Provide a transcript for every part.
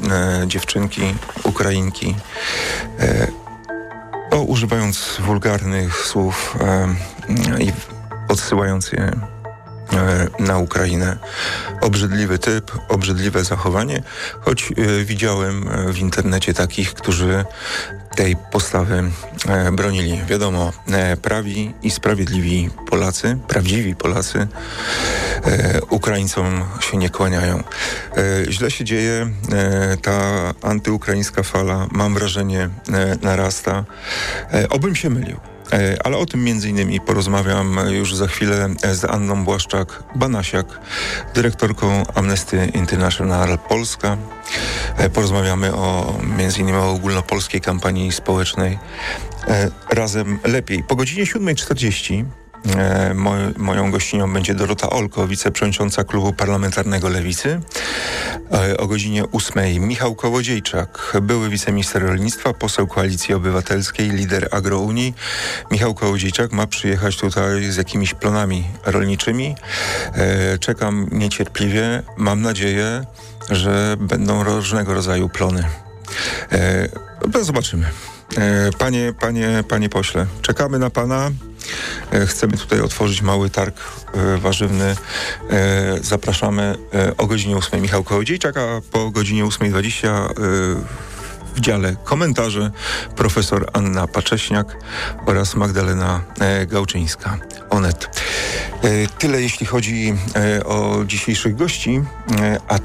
dziewczynki, Ukrainki, używając wulgarnych słów i odsyłając je na Ukrainę. Obrzydliwy typ, obrzydliwe zachowanie, choć widziałem w internecie takich, którzy tej postawy bronili. Wiadomo, prawi i sprawiedliwi Polacy, prawdziwi Polacy Ukraińcom się nie kłaniają. Źle się dzieje, ta antyukraińska fala, mam wrażenie, narasta. Obym się mylił. Ale o tym między innymi porozmawiam już za chwilę z Anną Błaszczak-Banasiak, dyrektorką Amnesty International Polska. Porozmawiamy między innymi o ogólnopolskiej kampanii społecznej Razem Lepiej. Po godzinie 7:40 moją gościnią będzie Dorota Olko, wiceprzewodnicząca Klubu Parlamentarnego Lewicy. O godzinie 8:00 Michał Kołodziejczak, były wiceminister rolnictwa, poseł Koalicji Obywatelskiej, lider Agrounii. Michał Kołodziejczak ma przyjechać tutaj z jakimiś plonami rolniczymi. Czekam niecierpliwie. Mam nadzieję, że będą różnego rodzaju plony. Zobaczymy. Panie pośle, czekamy na pana. Chcemy tutaj otworzyć mały targ warzywny. Zapraszamy o godzinie 8:00 Michał Kołodziejczak, a po godzinie 8:20 w dziale komentarze profesor Anna Pacześniak oraz Magdalena Gałczyńska. Onet. Tyle jeśli chodzi o dzisiejszych gości. A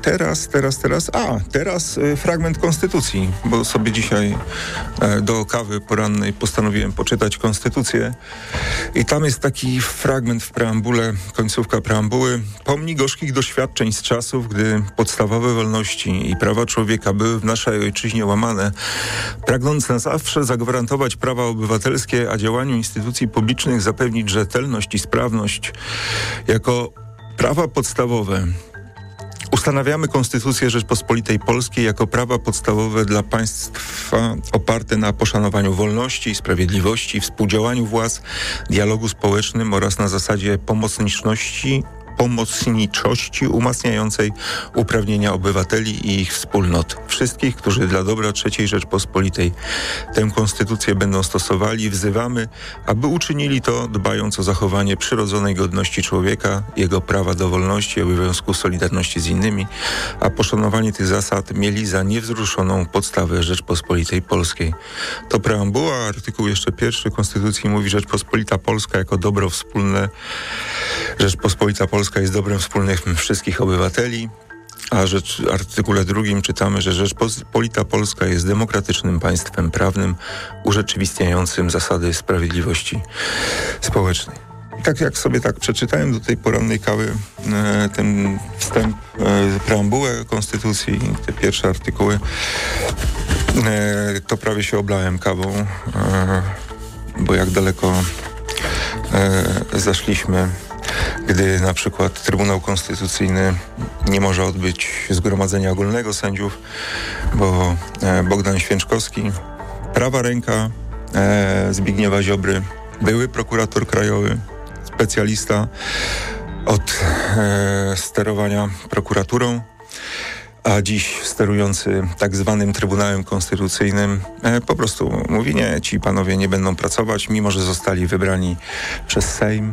teraz fragment Konstytucji, bo sobie dzisiaj do kawy porannej postanowiłem poczytać Konstytucję i tam jest taki fragment w preambule, końcówka preambuły. Pomni gorzkich doświadczeń z czasów, gdy podstawowe wolności i prawa człowieka były w naszej ojczyźnie łamane, pragnąc na zawsze zagwarantować prawa obywatelskie, a działaniu instytucji publicznych zapewnić rzetelność i sprawność jako prawa podstawowe. Ustanawiamy Konstytucję Rzeczpospolitej Polskiej jako prawa podstawowe dla państwa oparte na poszanowaniu wolności i sprawiedliwości, współdziałaniu władz, dialogu społecznym oraz na zasadzie pomocniczości umacniającej uprawnienia obywateli i ich wspólnot. Wszystkich, którzy dla dobra III Rzeczpospolitej tę konstytucję będą stosowali, wzywamy, aby uczynili to, dbając o zachowanie przyrodzonej godności człowieka, jego prawa do wolności i obowiązku solidarności z innymi, a poszanowanie tych zasad mieli za niewzruszoną podstawę Rzeczpospolitej Polskiej. To preambuła, artykuł jeszcze 1 Konstytucji mówi: Rzeczpospolita Polska jako dobro wspólne. Rzeczpospolita Polska jest dobrem wspólnym wszystkich obywateli, a w artykule 2 czytamy, że Rzeczpospolita Polska jest demokratycznym państwem prawnym urzeczywistniającym zasady sprawiedliwości społecznej. I tak jak sobie przeczytałem do tej porannej kawy ten wstęp, preambułę Konstytucji, te pierwsze artykuły, to prawie się oblałem kawą, bo jak daleko zaszliśmy, gdy na przykład Trybunał Konstytucyjny nie może odbyć zgromadzenia ogólnego sędziów, bo Bogdan Święczkowski, prawa ręka Zbigniewa Ziobry, były prokurator krajowy, specjalista od sterowania prokuraturą, a dziś sterujący tak zwanym Trybunałem Konstytucyjnym po prostu mówi: nie, ci panowie nie będą pracować, mimo że zostali wybrani przez Sejm.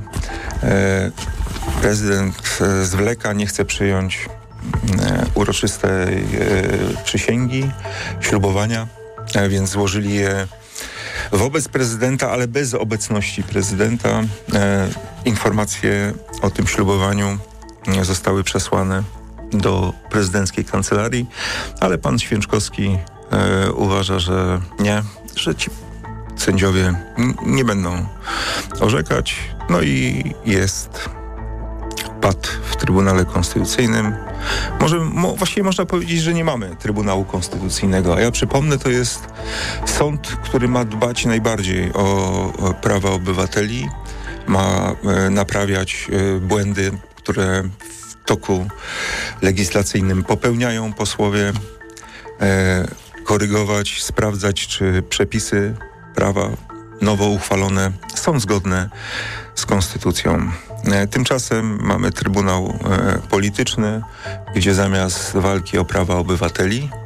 Prezydent zwleka, nie chce przyjąć uroczystej przysięgi, ślubowania, więc złożyli je wobec prezydenta, ale bez obecności prezydenta. Informacje o tym ślubowaniu zostały przesłane do prezydenckiej kancelarii, ale pan Święczkowski uważa, że nie, że ci sędziowie nie będą orzekać. No i jest pad w Trybunale Konstytucyjnym. Właściwie można powiedzieć, że nie mamy Trybunału Konstytucyjnego, a ja przypomnę, to jest sąd, który ma dbać najbardziej o prawa obywateli, ma naprawiać błędy, które w toku legislacyjnym popełniają posłowie, korygować, sprawdzać, czy przepisy prawa nowo uchwalone są zgodne z konstytucją. Tymczasem mamy Trybunał Polityczny, gdzie zamiast walki o prawa obywateli